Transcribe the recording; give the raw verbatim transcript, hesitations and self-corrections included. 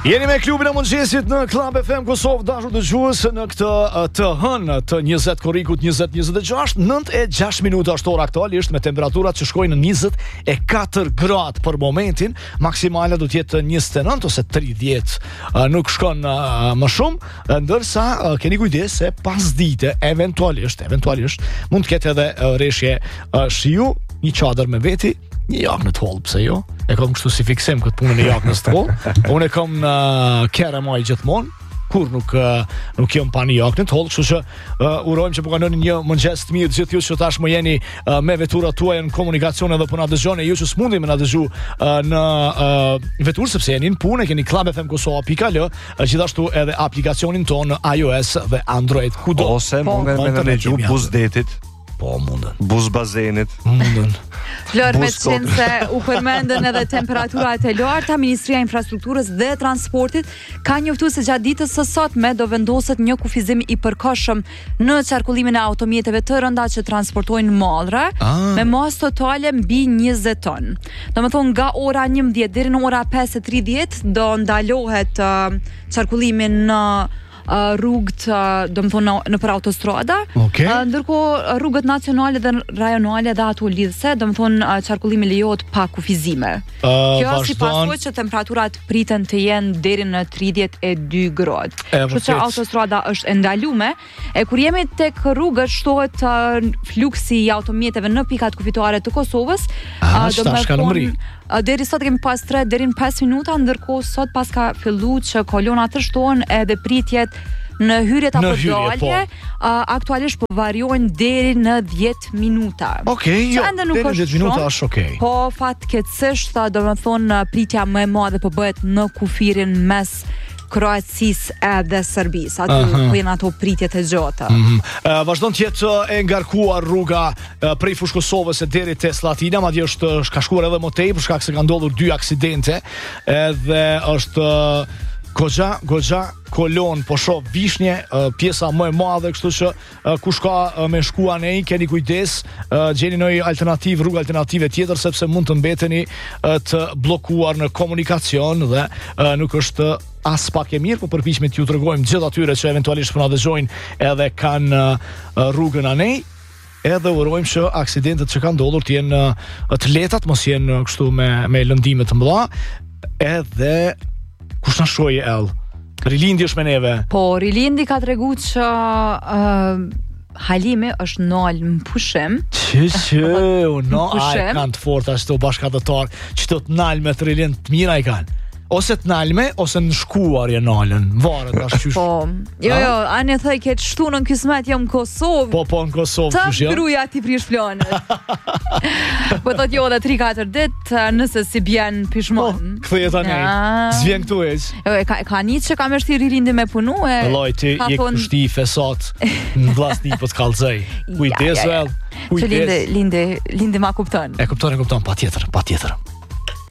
Jeni me klubin e mëngjesit në Club F M Kosovë, dashur dëgjues, në këtë të hënë të njëzet korrikut njëzet njëzet e gjashtë, nëntë e gjashtë minuta është ora aktualisht, me temperaturat që shkojnë në njëzet e katër gradë për momentin. Maksimale do të jetë njëzet e nëntë ose tridhjetë, nuk shkon më shumë, ndërsa keni kujdes se pas dite eventualisht, eventualisht mund të ketë edhe rreshje shiu, një çadër me veti, një jaknë të hollë, pse jo? E kam kështu si fiksim këtë punën e jaknës të hollë. Unë e kam në kere maj gjithmonë, kur nuk uh, nuk jam pa një jaknë të hollë, kështu që uh, urojmë që po kanoni një mëngjes të mirë gjithë ju që tash më jeni uh, me veturat tuaja në komunikacion edhe po na dëgjoni, ju që s'mundi me na dëgju uh, në uh, vetur sepse jeni në punë, keni club f m kosova pikë l, uh, gjithashtu edhe aplikacionin tonë në iOS dhe Android kudo. Ose mund me na dëgju buzdetit. Po, mundën. Buz bazenit. Mundën. Flor, me qenë se u përmendën edhe temperaturat e larta, Ministria e Infrastrukturës dhe Transportit ka njoftuar se gjatë ditës së sotme do vendoset një kufizim i përkohshëm në qarkullimin e automjeteve të rënda që transportojnë mallra, ah. me masë totale mbi njëzet ton. Domethënë nga ora njëmbëdhjetë deri në ora pesë e tridhjetë do ndalohet uh, qarkullimin në uh, Uh, rrugët, uh, do më thonë, në për autostrada, okay. uh, ndërkohë rrugët nacionale dhe rajonale dhe ato lidhëse, do më thonë, uh, qarkullimi lejohet pa kufizime. Uh, Kjo si pasoj që temperaturat priten të jenë deri në tridhjetë e dy gradë. Kështu që autostrada është ndalume, e kur jemi tek rrugët shtohet uh, fluksi i automjeteve në pikat kufitare të Kosovës, ah, uh, do më thonë, deri sot kemi pas tre deri në pesë minuta, ndërkohë sot pas ka filluar që kolonat të shtohen edhe pritjet në hyrjet apo dalje, po. uh, aktualisht po variojnë deri në dhjetë minuta. Okej, okay, jo, deri në dhjetë minuta është okej. Okay. Po fatkeqësisht, domethënë pritja më e madhe po bëhet në kufirin mes Kroacisë edhe Serbisë. Aty uh-huh. po janë ato pritjet e gjata. Mm-hmm. Uh, vazhdon të jetë e ngarkuar rruga uh, prej fushë Kosovës e deri te Slatina, madje është ka shkuar edhe më tej për shkak se kanë ndodhur dy aksidente, edhe është uh, goxha, goxha kolon, po shoh vishnje, uh, pjesa më e madhe, kështu që uh, kush ka uh, me shku anej, keni kujdes, uh, gjeni një alternativë, rrugë alternative tjetër, sepse mund të mbeteni uh, të bllokuar në komunikacion dhe uh, nuk është as pak e mirë, po përpiqemi t'ju tregojmë gjithë atyre që eventualisht po na dëgjojnë edhe kanë uh, rrugën anej, edhe urojmë që aksidentet që kanë ndodhur të jenë uh, të lehtat, mos jenë uh, kështu me me lëndime të mëdha, edhe kush na shohë ell. Rilindi është me neve. Po, Rilindi ka tregu që uh, Halimi është nal në pushim. Që që, no, ai kanë të forta ashtu bashkëdhëtar, që të të nal me të Rilind të mira i kanë. Ose të nalme, ose në shkuarje nalën. Varet tash qysh. Po. Jo, jo, anë thoj ke shtunën kismet jam në Kosovë. Po, po në Kosovë qysh jam. Ta gruaja ti prish planet. Po thot jo edhe tri katër ditë nëse si bjen pishmon. Po, kthehet tani. S'vjen këtu hiç. Jo, e ka e ka nitë që ka më shtir Rilindi me punu e. Vallai ti je kushti fesat në vllazni po të kallzoj. Kujdes vel. Kujdes. Lindi, lindi, lindi ma kupton. E kupton, e kupton, patjetër, patjetër.